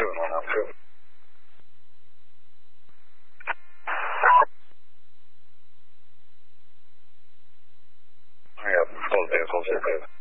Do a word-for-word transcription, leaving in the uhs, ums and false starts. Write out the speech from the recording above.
doing one out two. I got full vehicles here, babe.